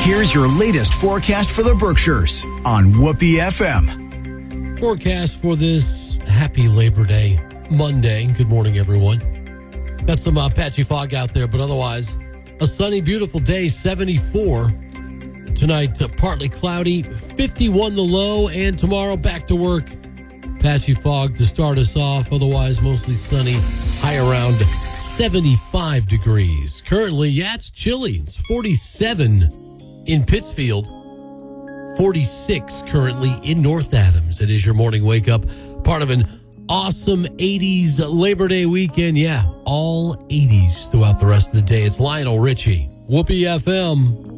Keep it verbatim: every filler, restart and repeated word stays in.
Here's your latest forecast for the Berkshires on Whoopee F M. Forecast for this happy Labor Day Monday. Good morning, everyone. Got some uh, patchy fog out there, but otherwise, a sunny, beautiful day, seventy-four. Tonight, uh, partly cloudy, fifty-one the low, and tomorrow back to work. Patchy fog to start us off, otherwise mostly sunny, high around seventy-five degrees. Currently, yeah, it's chilly. It's forty-seven in Pittsfield, forty-six currently in North Adams. It is your morning wake up, part of an awesome eighties Labor Day weekend. Yeah, all eighties throughout the rest of the day. It's Lionel Richie, Whoopee F M.